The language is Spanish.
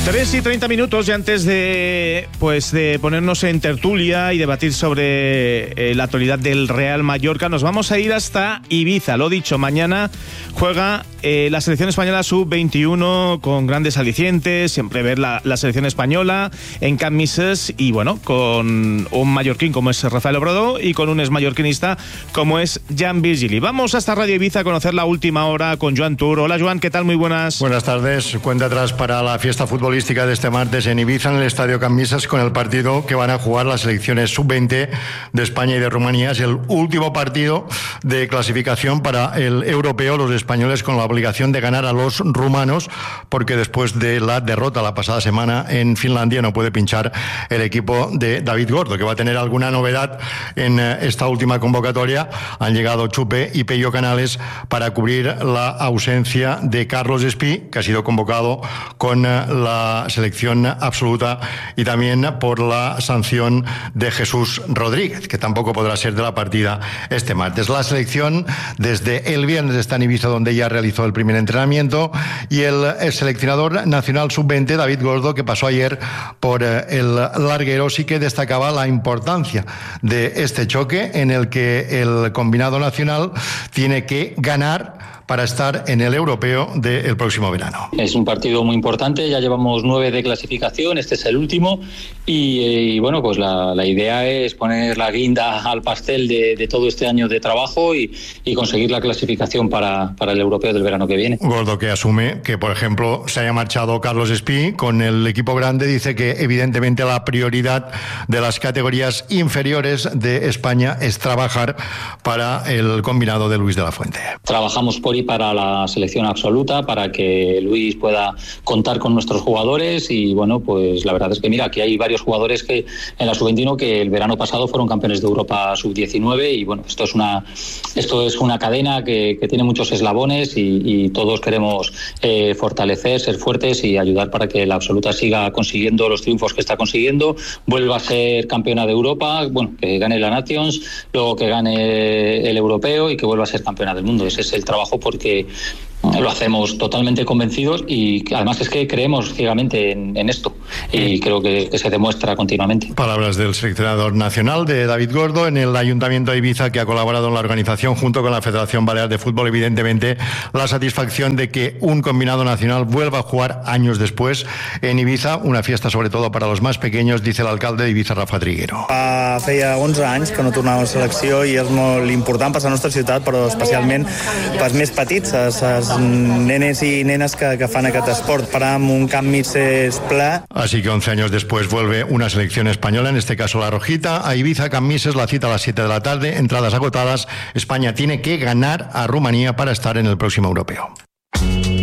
3:30 y antes de ponernos en tertulia y debatir sobre la actualidad del Real Mallorca, nos vamos a ir hasta Ibiza. Lo dicho, mañana juega la selección española sub-21 con grandes alicientes, siempre ver la selección española en Can Misses y bueno, con un mallorquín como es Rafael Obrador y con un exmallorquinista como es Jan Virgili. Vamos hasta Radio Ibiza a conocer la última hora con Joan Tur. Hola Joan, ¿qué tal? Muy buenas. Buenas tardes. Cuenta atrás para la fiesta futbolística de este martes en Ibiza, en el Estadio Can Misses, con el partido que van a jugar las selecciones sub-20 de España y de Rumanía. Es el último partido de clasificación para el europeo. Los españoles con la obligación de ganar a los rumanos, porque después de la derrota la pasada semana en Finlandia no puede pinchar el equipo de David Gordo, que va a tener alguna novedad en esta última convocatoria. Han llegado Chupe y Pello Canales para cubrir la ausencia de Carlos Espí, que ha sido convocado con la selección absoluta, y también por la sanción de Jesús Rodríguez, que tampoco podrá ser de la partida este martes. La selección desde el viernes está en Ibiza, donde ya realizó el primer entrenamiento, y el seleccionador nacional sub-20, David Gordo, que pasó ayer por el larguero, sí que destacaba la importancia de este choque en el que el combinado nacional tiene que ganar para estar en el europeo del próximo verano. Es un partido muy importante, ya llevamos 9 de clasificación, este es el último y bueno, pues la idea es poner la guinda al pastel de todo este año de trabajo y conseguir la clasificación para el europeo del verano que viene. Gordo, que asume que, por ejemplo, se haya marchado Carlos Espí con el equipo grande, dice que evidentemente la prioridad de las categorías inferiores de España es trabajar para el combinado de Luis de la Fuente. Trabajamos por y para la selección absoluta, para que Luis pueda contar con nuestros jugadores y bueno, pues la verdad es que mira, aquí hay varios jugadores que en la sub-21 que el verano pasado fueron campeones de Europa sub-19 y bueno, esto es una cadena que tiene muchos eslabones y todos queremos fortalecer, ser fuertes y ayudar para que la absoluta siga consiguiendo los triunfos que está consiguiendo, vuelva a ser campeona de Europa, bueno, que gane la Nations, luego que gane el europeo y que vuelva a ser campeona del mundo. Ese es el trabajo, porque lo hacemos totalmente convencidos y además es que creemos ciegamente en esto y creo que se demuestra continuamente. Palabras del seleccionador nacional, de David Gordo, en el Ayuntamiento de Ibiza, que ha colaborado en la organización junto con la Federación Balear de Fútbol. Evidentemente, la satisfacción de que un combinado nacional vuelva a jugar años después en Ibiza, una fiesta sobre todo para los más pequeños, dice el alcalde de Ibiza, Rafa Triguero. Feia 11 anys que no tornava a la selecció i és molt important per la nostra ciutat, però especialment pels més petits, els nenes y nenas que fan aquest esport. Paràvem un Can Misses ple. Así que 11 años después vuelve una selección española, en este caso la rojita, a Ibiza, Can Misses, la cita a las 7 de la tarde, entradas agotadas. España tiene que ganar a Rumanía para estar en el próximo europeo.